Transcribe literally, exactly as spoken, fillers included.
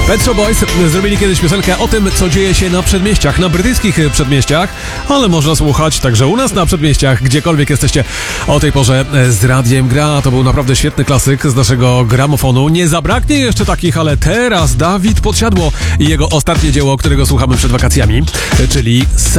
Pet Shop Boys zrobili kiedyś piosenkę o tym, co dzieje się na przedmieściach, na brytyjskich przedmieściach, ale można słuchać także u nas na przedmieściach, gdziekolwiek jesteście o tej porze z Radiem Gra. To był naprawdę świetny klasyk z naszego gramofonu. Nie zabraknie jeszcze takich, ale teraz Dawid Podsiadło i jego ostatnie dzieło, którego słuchamy przed wakacjami, czyli